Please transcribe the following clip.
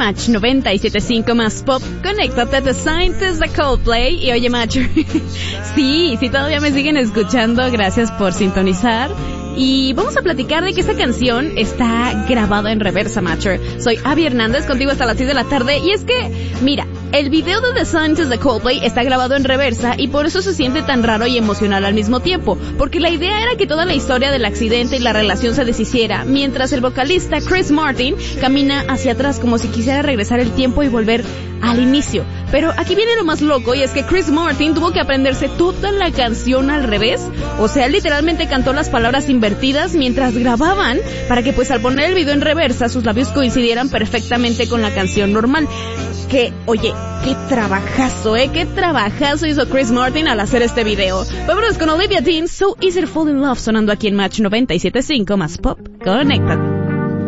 Match 97.5 más pop. Conéctate a The Scientist de Coldplay. Y oye, Match, sí, todavía me siguen escuchando, gracias por sintonizar. Y vamos a platicar de que esta canción está grabada en reversa, Matcher. Soy Abby Hernández, contigo hasta las 6 de la tarde. Y es que, mira, el video de The Scientist de Coldplay está grabado en reversa y por eso se siente tan raro y emocional al mismo tiempo. Porque la idea era que toda la historia del accidente y la relación se deshiciera, mientras el vocalista Chris Martin camina hacia atrás como si quisiera regresar el tiempo y volver al inicio. Pero aquí viene lo más loco, y es que Chris Martin tuvo que aprenderse toda la canción al revés. O sea, literalmente cantó las palabras invertidas mientras grababan, para que pues al poner el video en reversa sus labios coincidieran perfectamente con la canción normal. Que, oye, qué trabajazo hizo Chris Martin al hacer este video. Vámonos con Olivia Dean, So Easy to Fall in Love, sonando aquí en Match 97.5 más pop. Conéctate.